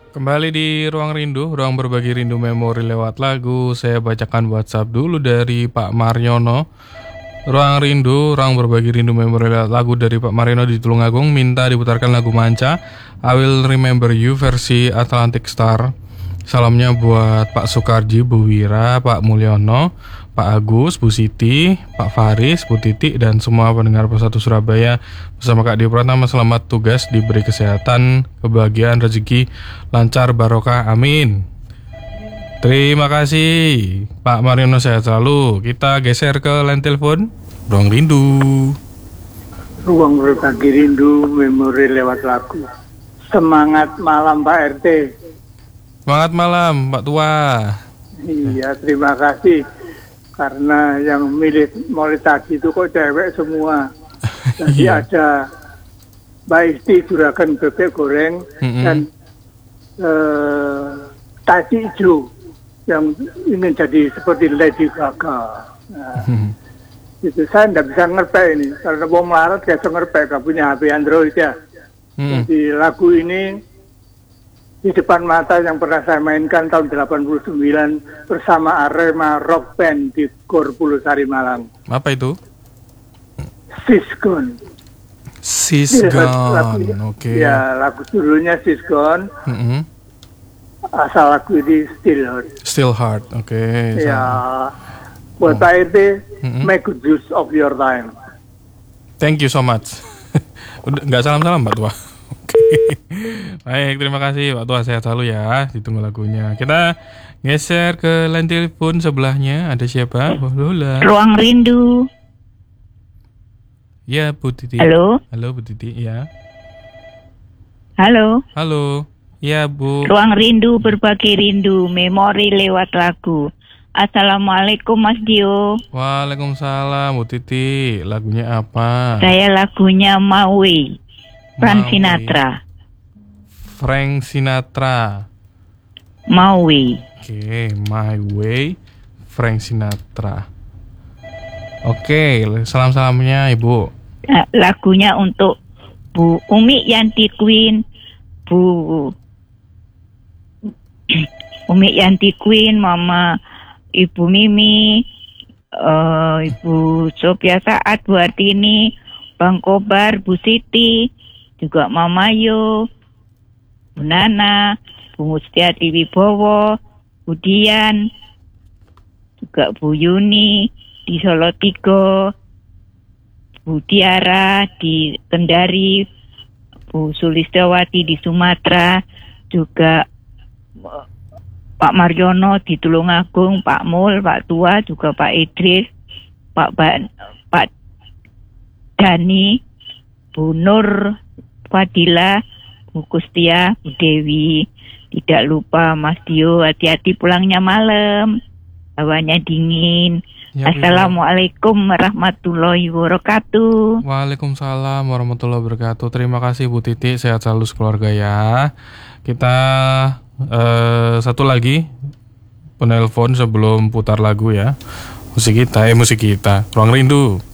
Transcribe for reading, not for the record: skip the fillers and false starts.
Kembali di Ruang Rindu, ruang berbagi rindu memori lewat lagu. Saya bacakan WhatsApp dulu dari Pak Mariono. Ruang Rindu, ruang berbagi rindu memori lewat lagu dari Pak Mariono di Tulungagung. Minta diputarkan lagu Manca, I Will Remember You versi Atlantic Star. Salamnya buat Pak Sukarji, Bu Wira, Pak Mulyono, Pak Agus, Bu Siti, Pak Faris, Bu Titi, dan semua pendengar Persatu Surabaya. Bersama Kak Dio Pratama, selamat tugas, diberi kesehatan, kebahagiaan, rezeki, lancar, barokah, amin. Terima kasih Pak Mariono, sehat selalu. Kita geser ke line telepon Ruang Rindu. Ruang berbagi rindu memori lewat lagu. Semangat malam Pak RT. Semangat malam Pak Tua. Iya, terima kasih. Karena yang milih mulai tadi itu kok cewek semua. Jadi ada Mbak Isti juragan bebek goreng dan Tati Ijo yang ingin jadi seperti Lady Gaga. Nah, itu saya tidak bisa ngerpek ini karena mau melarat gak bisa ngerpek, gak punya HP Android ya. Jadi lagu ini di depan mata yang pernah saya mainkan tahun 89 bersama Arema Rock Band di Gor Pulusari Malang. Apa itu? She's Gone. She's Gone, oke. Ya, lagu judulnya She's Gone. Asal lagu ini Still Heart, oke. Ya, buat Pak RT, make good use of your time. Thank you so much. Udah nggak salam-salam Pak Tua. Oke. Baik, terima kasih Pak Tua, sehat selalu ya. Ditunggu lagunya. Kita geser ke line telepon sebelahnya. Ada siapa? Lola. Ruang Rindu. Ya, Bu Titi. Halo. Halo Bu Titi, ya. Halo. Halo. Ya, Bu. Ruang Rindu berbagi rindu memori lewat lagu. Assalamualaikum Mas Dio. Waalaikumsalam Bu Titi. Lagunya apa? Saya lagunya Maui, Frank Maui. Sinatra. Frank Sinatra. Maui. Oke, My Way, Frank Sinatra. Oke, salam-salamnya Ibu. Lagunya untuk Bu Umi Yanti Queen, Bu Umi Yanti Queen, Mama Ibu Mimi, Ibu Sophia Saat, Bu Artini, Bang Kobar, Bu Siti, juga Mama Yo, Bu Nana, Bu Mustiati Wibowo, Bu Dian, juga Bu Yuni di Solo Tigo, Bu Tiara di Kendari, Bu Sulistawati di Sumatera, juga Pak Mariono di Tulungagung, Pak Mul, Pak Tua, juga Pak Idris, Pak Dani, Bu Nur, Fadila, Bu Kustia, Bu Dewi. Tidak lupa Mas Dio, hati-hati pulangnya malam, hawanya dingin. Ya, Assalamualaikum warahmatullahi wabarakatuh. Waalaikumsalam warahmatullahi wabarakatuh. Terima kasih Bu Titi, sehat selalu sekeluarga ya. Kita satu lagi penelpon sebelum putar lagu ya. Musik kita, Ruang Rindu.